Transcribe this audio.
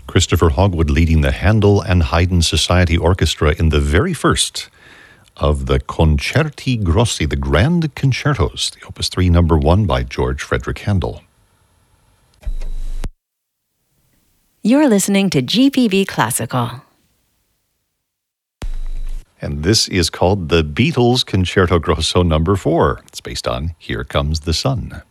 Christopher Hogwood leading the Handel and Haydn Society Orchestra in the very first of the Concerti Grossi, the Grand Concertos, the Opus 3 number 1 by George Frederick Handel. You're listening to GPB Classical. And this is called the Beatles Concerto Grosso number 4. It's based on Here Comes the Sun.